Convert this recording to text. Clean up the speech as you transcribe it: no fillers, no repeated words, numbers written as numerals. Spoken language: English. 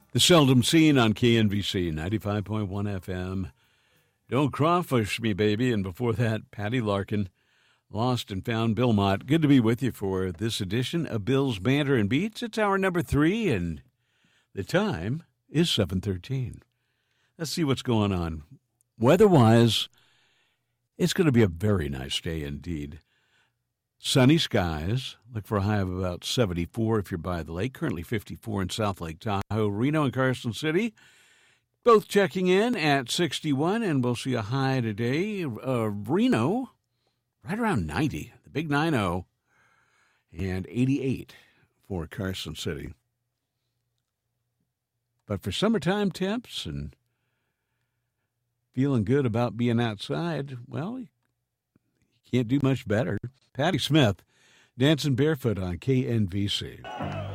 The Seldom Seen on KNVC 95.1 FM. Don't Crawfish Me, Baby. And before that, Patty Larkin, Lost and Found. Bill Mott, good to be with you for this edition of Bill's Banter and Beats. It's hour number 3, and the time is 7:13. Let's see what's going on. Weather-wise, it's going to be a very nice day indeed. Sunny skies. Look for a high of about 74 if you're by the lake. Currently 54 in South Lake Tahoe. Reno and Carson City, both checking in at 61, and we'll see a high today. Reno, right around 90, the big 90, and 88 for Carson City. But for summertime temps and feeling good about being outside, well, you can't do much better. Patti Smith, Dancing Barefoot on KNVC.